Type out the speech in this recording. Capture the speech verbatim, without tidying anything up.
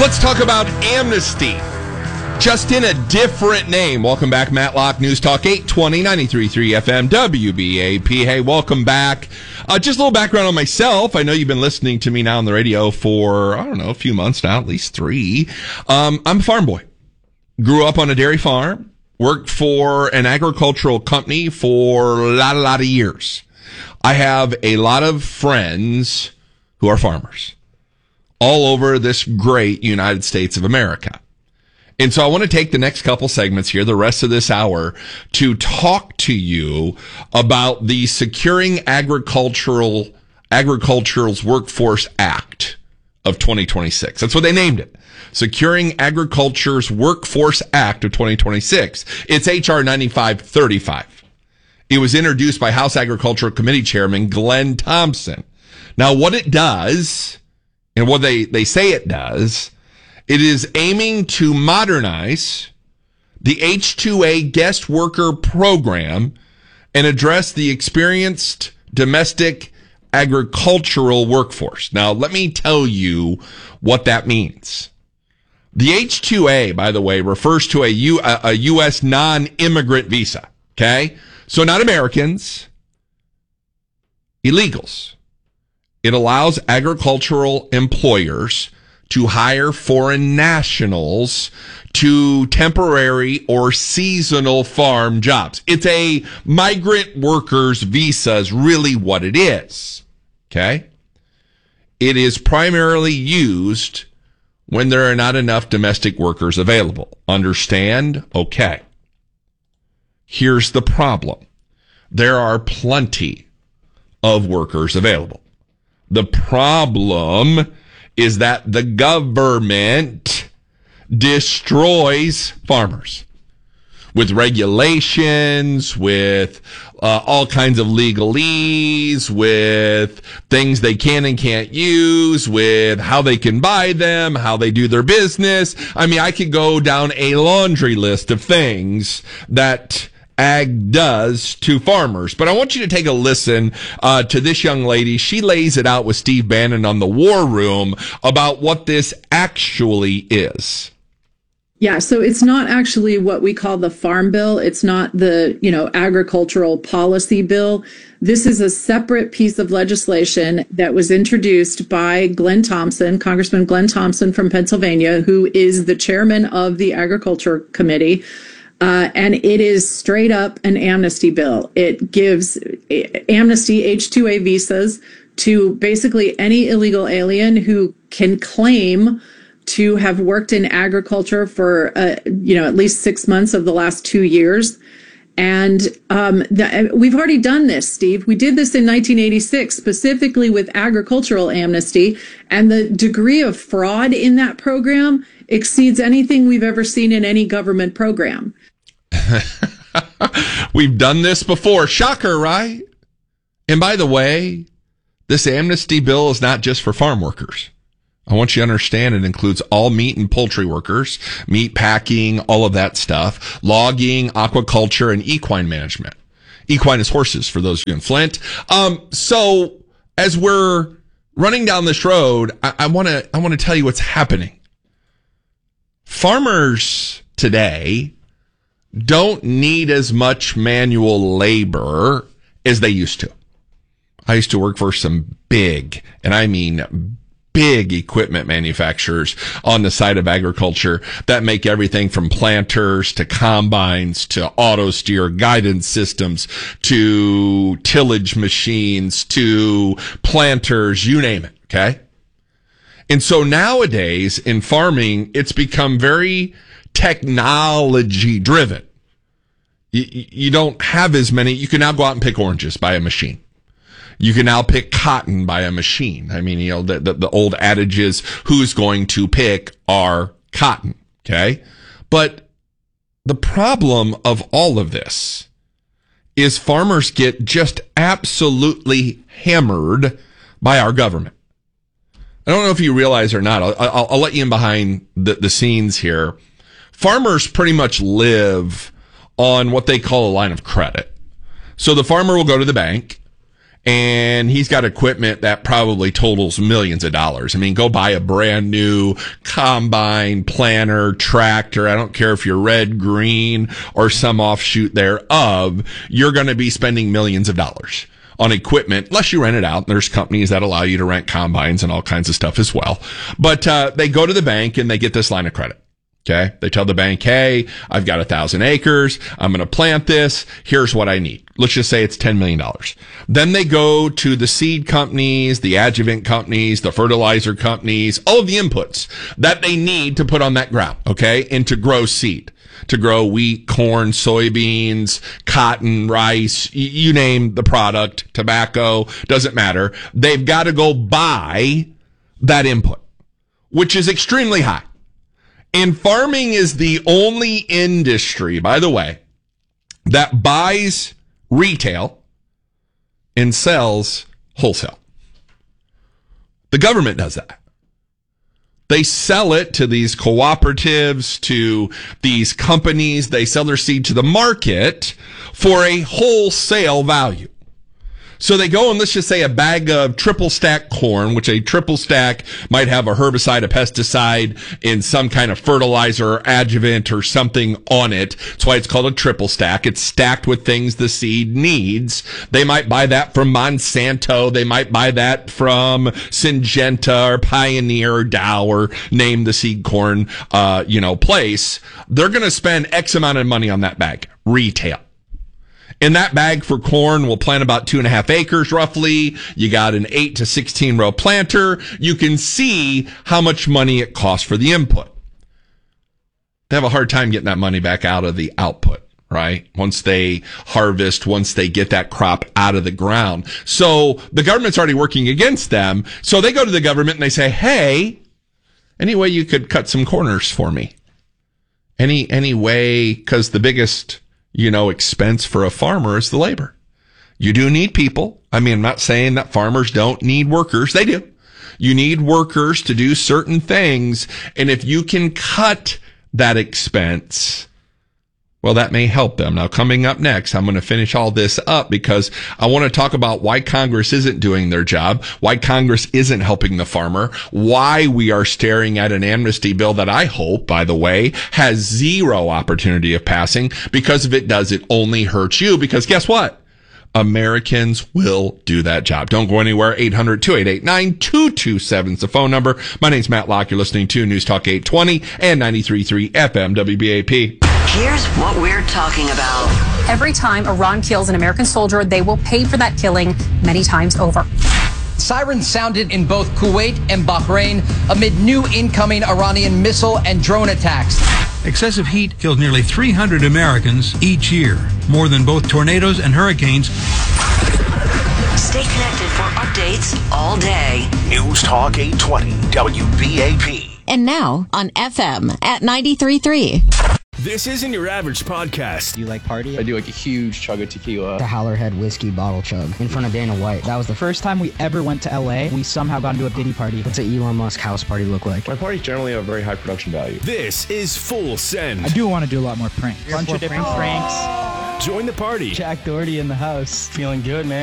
Let's talk about amnesty. Just in a different name. Welcome back, Matlock News Talk eight twenty, ninety-three point three F M, W B A P. Hey, welcome back. Uh, just a little background on myself. I know you've been listening to me now on the radio for, I don't know, a few months now, at least three. Um, I'm a farm boy. Grew up on a dairy farm. Worked for an agricultural company for a lot, a lot of years. I have a lot of friends who are farmers all over this great United States of America. And so I want to take the next couple segments here, the rest of this hour, to talk to you about the Securing Agricultural Agricultural's Workforce Act of twenty twenty-six. That's what they named it. Securing Agriculture's Workforce Act of twenty twenty-six. It's H R ninety-five thirty-five. It was introduced by House Agricultural Committee Chairman Glenn Thompson. Now, what it does, and what they, they say it does, it is aiming to modernize the H two A guest worker program and address the experienced domestic agricultural workforce. Now, let me tell you what that means. The H two A, by the way, refers to a, U, a U S non-immigrant visa. Okay? So not Americans, illegals. It allows agricultural employers to hire foreign nationals to temporary or seasonal farm jobs. It's a migrant workers visa is really what it is. Okay? It is primarily used when there are not enough domestic workers available. Understand? Okay. Here's the problem. There are plenty of workers available. The problem is that the government destroys farmers with regulations, with uh, all kinds of legalese, with things they can and can't use, with how they can buy them, how they do their business. I mean, I could go down a laundry list of things that ag does to farmers. But I want you to take a listen uh, to this young lady. She lays it out with Steve Bannon on the War Room about what this actually is. Yeah, so it's not actually what we call the Farm Bill. It's not the, you know, agricultural policy bill. This is a separate piece of legislation that was introduced by Glenn Thompson, Congressman Glenn Thompson from Pennsylvania, who is the chairman of the Agriculture Committee. Uh, and it is straight up an amnesty bill. It gives amnesty H two A visas to basically any illegal alien who can claim to have worked in agriculture for, uh, you know, at least six months of the last two years. And um, th- we've already done this, Steve. We did this in nineteen eighty-six, specifically with agricultural amnesty. And the degree of fraud in that program exceeds anything we've ever seen in any government program. We've done this before. Shocker, right? And by the way, this amnesty bill is not just for farm workers. I want you to understand it includes all meat and poultry workers, meat packing, all of that stuff, logging, aquaculture, and equine management. Equine is horses for those of you in Flint. Um, so as we're running down this road, I want to I want to tell you what's happening. Farmers today don't need as much manual labor as they used to. I used to work for some big, and I mean big equipment manufacturers on the side of agriculture that make everything from planters to combines to auto steer guidance systems to tillage machines to planters, you name it, okay? And so nowadays in farming, it's become very technology driven. You, you don't have as many. You can now go out and pick oranges by a machine. You can now pick cotton by a machine. I mean, you know, the, the, the old adage is who's going to pick our cotton. Okay. But the problem of all of this is farmers get just absolutely hammered by our government. I don't know if you realize or not. I'll, I'll, I'll let you in behind the, the scenes here. Farmers pretty much live on what they call a line of credit. So the farmer will go to the bank and he's got equipment that probably totals millions of dollars. I mean, go buy a brand new combine, planter, tractor. I don't care if you're red, green, or some offshoot thereof. You're going to be spending millions of dollars on equipment, unless you rent it out. There's companies that allow you to rent combines and all kinds of stuff as well. But uh, they go to the bank and they get this line of credit. Okay. They tell the bank, hey, I've got a thousand acres. I'm going to plant this. Here's what I need. Let's just say it's ten million dollars. Then they go to the seed companies, the adjuvant companies, the fertilizer companies, all of the inputs that they need to put on that ground. Okay. And to grow seed, to grow wheat, corn, soybeans, cotton, rice, y- you name the product, tobacco, doesn't matter. They've got to go buy that input, which is extremely high. And farming is the only industry, by the way, that buys retail and sells wholesale. The government does that. They sell it to these cooperatives, to these companies. They sell their seed to the market for a wholesale value. So they go and let's just say a bag of triple stack corn, which a triple stack might have a herbicide, a pesticide, and some kind of fertilizer or adjuvant or something on it. That's why it's called a triple stack. It's stacked with things the seed needs. They might buy that from Monsanto. They might buy that from Syngenta or Pioneer or Dow or name the seed corn, uh, you know, place. They're going to spend X amount of money on that bag, retail. In that bag for corn, we'll plant about two and a half acres roughly. You got an eight to sixteen row planter. You can see how much money it costs for the input. They have a hard time getting that money back out of the output, right? Once they harvest, once they get that crop out of the ground. So the government's already working against them. So they go to the government and they say, hey, any way you could cut some corners for me? Any, any way, because the biggest, you know, expense for a farmer is the labor. You do need people. I mean, I'm not saying that farmers don't need workers. They do. You need workers to do certain things. And if you can cut that expense, well, that may help them. Now, coming up next, I'm going to finish all this up because I want to talk about why Congress isn't doing their job, why Congress isn't helping the farmer, why we are staring at an amnesty bill that I hope, by the way, has zero opportunity of passing, because if it does, it only hurts you, because guess what? Americans will do that job. Don't go anywhere. eight hundred, two eight eight, nine two two seven is the phone number. My name's Matt Locke. You're listening to News Talk eight twenty and ninety-three point three F M W B A P. Here's what we're talking about. Every time Iran kills an American soldier, they will pay for that killing many times over. Sirens sounded in both Kuwait and Bahrain amid new incoming Iranian missile and drone attacks. Excessive heat kills nearly three hundred Americans each year, more than both tornadoes and hurricanes. Stay connected for updates all day. News Talk eight twenty W B A P. And now on F M at ninety-three point three. This isn't your average podcast. Do you like party? I do like a huge chug of tequila. The Howlerhead whiskey bottle chug in front of Dana White. That was the first time we ever went to L A. We somehow got into a Diddy party. What's an Elon Musk house party look like? My parties generally have a very high production value. This is Full Send. I do want to do a lot more pranks. Bunch of different pranks. Join the party. Jack Doherty in the house. Feeling good, man.